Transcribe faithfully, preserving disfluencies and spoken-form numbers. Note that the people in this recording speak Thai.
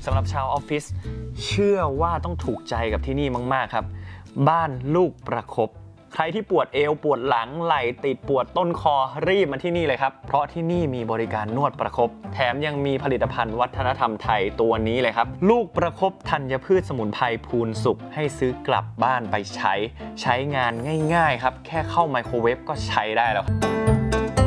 สำหรับชาวออฟฟิศเชื่อว่าต้องถูกใจกับที่นี่มากๆครับบ้านลูกประคบใครที่ปวดเอวปวดหลังไหล่ติดปวดต้นคอรีบมาที่นี่เลยครับเพราะที่นี่มีบริการนวดประคบแถมยังมีผลิตภัณฑ์วัฒนธรรมไทยตัวนี้เลยครับลูกประคบธัญพืชสมุนไพรพูนสุกให้ซื้อกลับบ้านไปใช้ใช้งานง่ายๆครับแค่เข้าไมโครเวฟก็ใช้ได้แล้ว